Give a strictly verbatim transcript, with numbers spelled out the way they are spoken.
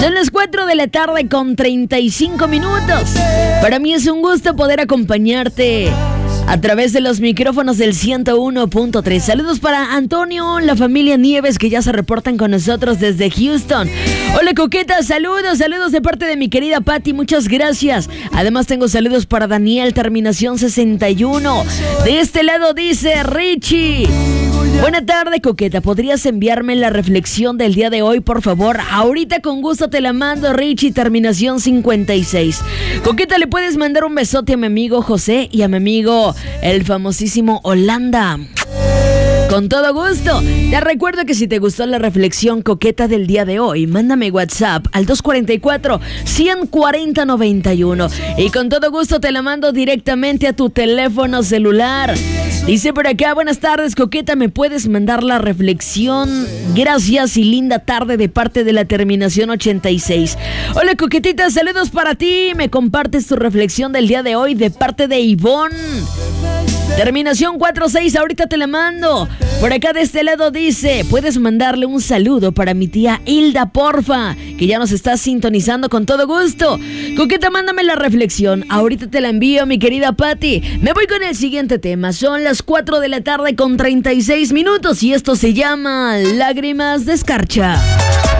Son las cuatro de la tarde con treinta y cinco minutos. Para mí es un gusto poder acompañarte a través de los micrófonos del ciento uno punto tres. Saludos para Antonio, la familia Nieves, que ya se reportan con nosotros desde Houston. Hola, Coqueta, saludos, saludos de parte de mi querida Patti, muchas gracias. Además tengo saludos para Daniel, terminación sesenta y uno. De este lado dice Richie: buena tarde, Coqueta, ¿podrías enviarme la reflexión del día de hoy, por favor? Ahorita con gusto te la mando, Richie, terminación cincuenta y seis. Coqueta, ¿le puedes mandar un besote a mi amigo José y a mi amigo el famosísimo Holanda? Con todo gusto. Te recuerdo que si te gustó la reflexión coqueta del día de hoy, mándame WhatsApp al dos cuatro cuatro, uno cuatro cero, nueve uno y con todo gusto te la mando directamente a tu teléfono celular. Dice por acá: buenas tardes, Coqueta, ¿me puedes mandar la reflexión? Gracias y linda tarde de parte de la terminación ochenta y seis. Hola, Coquetita, saludos para ti. Me compartes tu reflexión del día de hoy de parte de Ivonne. Terminación cuarenta y seis, ahorita te la mando. Por acá de este lado dice: puedes mandarle un saludo para mi tía Hilda, porfa, que ya nos está sintonizando con todo gusto. Coqueta, mándame la reflexión, ahorita te la envío, mi querida Patti. Me voy con el siguiente tema. Son las cuatro de la tarde con treinta y seis minutos y esto se llama Lágrimas de Escarcha.